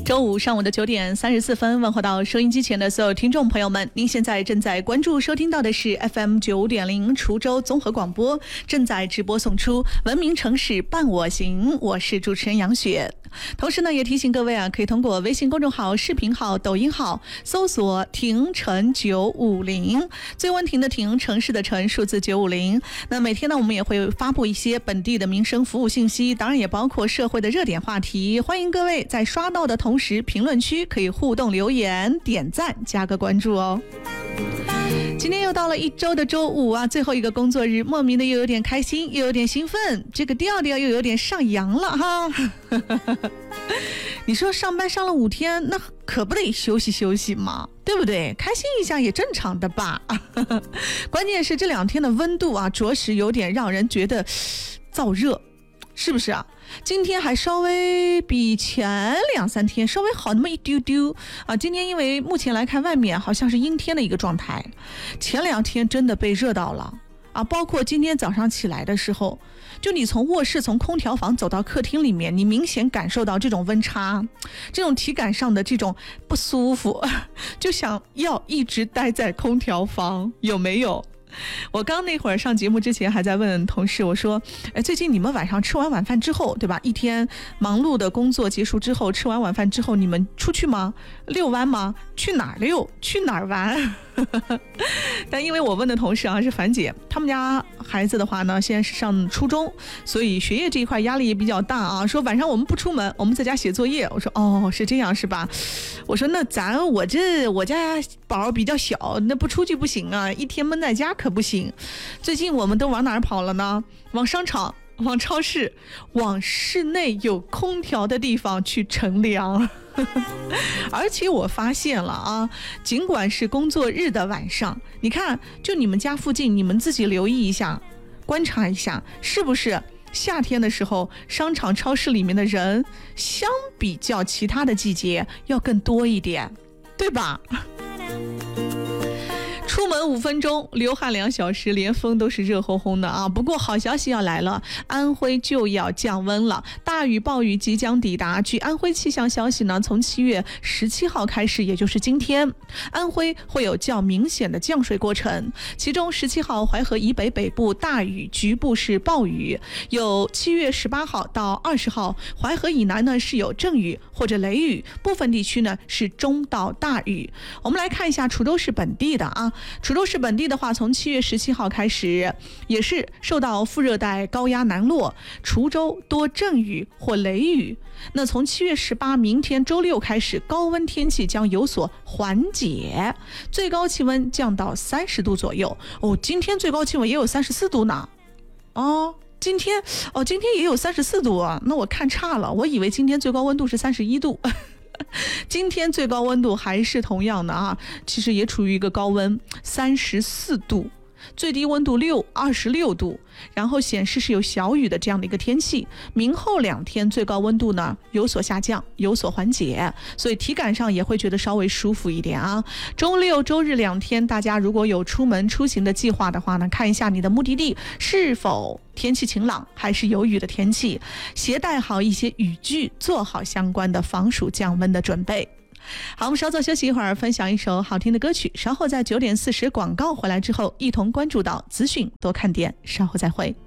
周五上午的9点34分，问候到收音机前的所有听众朋友们，您现在正在关注收听到的是 FM 9.0滁州综合广播，正在直播送出文明城市伴我行，我是主持人杨雪。同时呢，也提醒各位啊，可以通过微信公众号、视频号、抖音号搜索停城950，最温停的停，城市的城，数字950。那每天呢，我们也会发布一些本地的民生服务信息，当然也包括社会的热点话题。欢迎各位在刷到的同时，评论区可以互动留言、点赞、加个关注哦。今天又到了一周的周五啊，最后一个工作日，莫名的又有点开心，又有点兴奋，这个调调又有点上扬了哈。你说上班上了5天，那可不得休息休息吗？对不对？开心一下也正常的吧。关键是这2天的温度啊，着实有点让人觉得燥热，是不是啊？今天还稍微比前2-3天稍微好那么一丢丢啊。今天因为目前来看外面好像是阴天的一个状态，前2天真的被热到了啊。包括今天早上起来的时候，就你从卧室从空调房走到客厅里面，你明显感受到这种温差，这种体感上的这种不舒服，就想要一直待在空调房，有没有？我刚那会儿上节目之前还在问同事，我说最近你们晚上吃完晚饭之后，对吧，一天忙碌的工作结束之后，吃完晚饭之后你们出去吗？遛弯吗？去哪儿遛？去哪儿玩？但因为我问的同事啊是樊姐，他们家孩子的话呢现在是上初中，所以学业这一块压力也比较大啊，说晚上我们不出门，我们在家写作业。我说哦，是这样是吧？我说那我家宝比较小，那不出去不行啊，一天闷在家可不行。最近我们都往哪儿跑了呢？往商场，往超市，往室内有空调的地方去乘凉。而且我发现了啊，尽管是工作日的晚上，你看就你们家附近，你们自己留意一下，观察一下，是不是夏天的时候商场超市里面的人相比较其他的季节要更多一点，对吧？出门5分钟，流汗2小时，连风都是热烘烘的啊！不过好消息要来了，安徽就要降温了，大雨暴雨即将抵达。据安徽气象消息呢，从7月17号开始，也就是今天，安徽会有较明显的降水过程。其中17号淮河以北北部大雨，局部是暴雨；有7月18号到20号，淮河以南呢是有阵雨或者雷雨，部分地区呢是中到大雨。我们来看一下滁州市本地的啊。滁州市本地的话，从7月17号开始，也是受到副热带高压南落，滁州多阵雨或雷雨。那从7月18明天周六开始，高温天气将有所缓解，最高气温降到30度左右。今天最高气温也有34度呢。今天也有34度啊，那我看差了，我以为今天最高温度是31度。今天最高温度还是同样的啊，其实也处于一个高温34度，最低温度26度，然后显示是有小雨的这样的一个天气。明后2天最高温度呢有所下降，有所缓解，所以体感上也会觉得稍微舒服一点啊。周六周日2天，大家如果有出门出行的计划的话呢，看一下你的目的地是否天气晴朗还是有雨的天气，携带好一些雨具，做好相关的防暑降温的准备。好，我们稍作休息一会儿，分享一首好听的歌曲，稍后在9点40广告回来之后，一同关注到资讯多看点，稍后再会。